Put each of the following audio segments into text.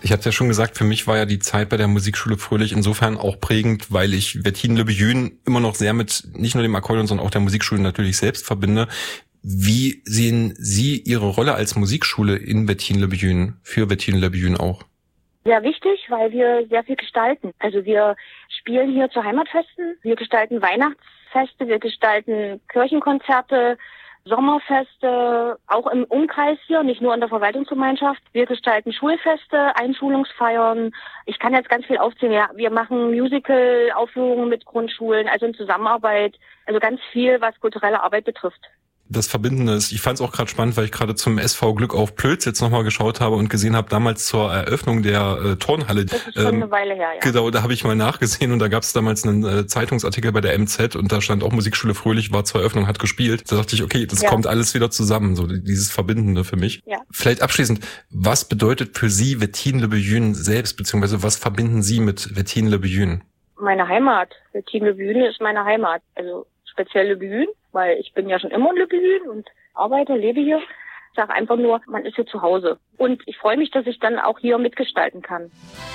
Ich hatte ja schon gesagt, für mich war ja die Zeit bei der Musikschule Fröhlich insofern auch prägend, weil ich Wettinen-Le Bieun immer noch sehr mit nicht nur dem Akkordeon, sondern auch der Musikschule natürlich selbst verbinde. Wie sehen Sie Ihre Rolle als Musikschule in Wettinen-Le Bieun, für Wettinen-Le Bieun auch? Sehr wichtig, weil wir sehr viel gestalten. Also wir spielen hier zu Heimatfesten, wir gestalten Weihnachtsfeste, wir gestalten Kirchenkonzerte, Sommerfeste, auch im Umkreis hier, nicht nur in der Verwaltungsgemeinschaft. Wir gestalten Schulfeste, Einschulungsfeiern. Ich kann jetzt ganz viel aufzählen. Ja, wir machen Musical-Aufführungen mit Grundschulen, also in Zusammenarbeit. Also ganz viel, was kulturelle Arbeit betrifft. Das Verbindende ist, ich fand es auch gerade spannend, weil ich gerade zum SV Glück auf Plötz jetzt nochmal geschaut habe und gesehen habe, damals zur Eröffnung der Turnhalle. Das ist schon eine Weile her, ja. Genau, da habe ich mal nachgesehen und da gab es damals einen Zeitungsartikel bei der MZ und da stand auch Musikschule Fröhlich, war zur Eröffnung, hat gespielt. Da dachte ich, okay, das kommt alles wieder zusammen, so dieses Verbindende für mich. Ja. Vielleicht abschließend, was bedeutet für Sie Wettinen-Le Bieun selbst, beziehungsweise was verbinden Sie mit Wettinen-Le Bieun? Meine Heimat. Wettinen-Le Bieun ist meine Heimat. Also speziell Le Bieun, weil ich bin ja schon immer in Le Bieun und arbeite, lebe hier. Ich sage einfach nur, man ist hier zu Hause. Und ich freue mich, dass ich dann auch hier mitgestalten kann.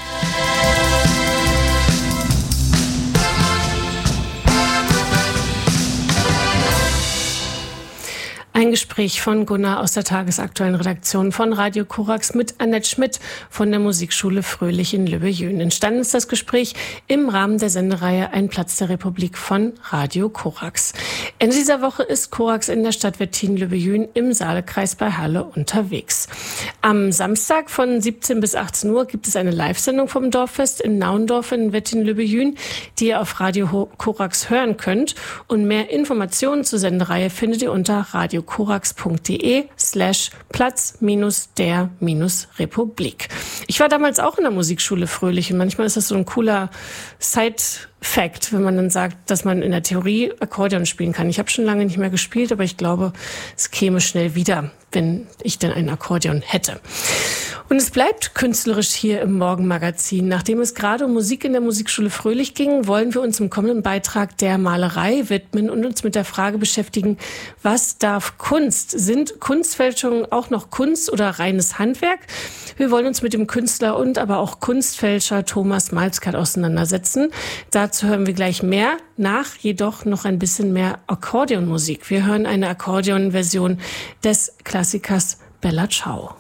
Ein Gespräch von Gunnar aus der tagesaktuellen Redaktion von Radio Korax mit Annette Schmidt von der Musikschule Fröhlich in Le Bieun. Entstanden ist das Gespräch im Rahmen der Sendereihe Ein Platz der Republik von Radio Korax. Ende dieser Woche ist Korax in der Stadt Wettinen-Le Bieun im Saalekreis bei Halle unterwegs. Am Samstag von 17 bis 18 Uhr gibt es eine Live-Sendung vom Dorffest in Naundorf in Wettinen-Le Bieun, die ihr auf Radio Korax hören könnt. Und mehr Informationen zur Sendereihe findet ihr unter radiokorax.de/Platz-der-Republik. Ich war damals auch in der Musikschule Fröhlich und manchmal ist das so ein cooler Side-Fact, wenn man dann sagt, dass man in der Theorie Akkordeon spielen kann. Ich habe schon lange nicht mehr gespielt, aber ich glaube, es käme schnell wieder, wenn ich denn ein Akkordeon hätte. Und es bleibt künstlerisch hier im Morgenmagazin. Nachdem es gerade um Musik in der Musikschule Fröhlich ging, wollen wir uns im kommenden Beitrag der Malerei widmen und uns mit der Frage beschäftigen, was darf Kunst? Sind Kunstfälschungen auch noch Kunst oder reines Handwerk? Wir wollen uns mit dem Künstler und aber auch Kunstfälscher Thomas Malzkert auseinandersetzen. Dazu hören wir gleich mehr, jedoch noch ein bisschen mehr Akkordeonmusik. Wir hören eine Akkordeonversion des Klassikers Bella Ciao.